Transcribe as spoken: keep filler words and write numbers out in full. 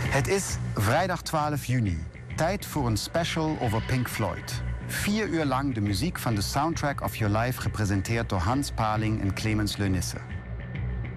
Het is vrijdag twaalf juni. Tijd voor een special over Pink Floyd. Vier uur lang de muziek van de Soundtrack of Your Life gepresenteerd door Hans Paling en Clemens Leunisse.